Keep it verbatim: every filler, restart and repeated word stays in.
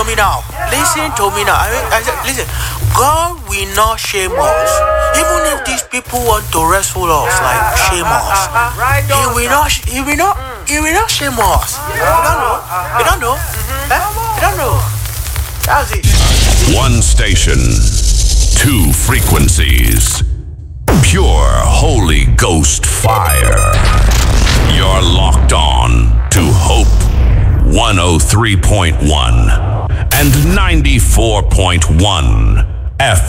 me now. Listen to me now. I, I said, listen. God will not shame us. Even if these people want to wrestle us, like shame us, He will not. He will not. He will not shame us. You don't know. You don't know. Eh? You don't know. That's it. One station, two frequencies, pure Holy Ghost fire. You're locked on to Hope one oh three point one and ninety-four point one F